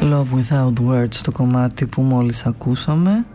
Love Without Words, το κομμάτι που μόλις ακούσαμε.